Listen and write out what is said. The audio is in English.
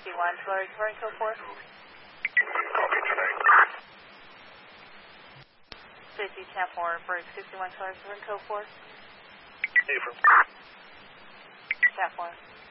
Flurry, current code 4. Copy, tonight. Safety 10-4, Bird 61 Flurry, current code 4. Affirm. 10-4.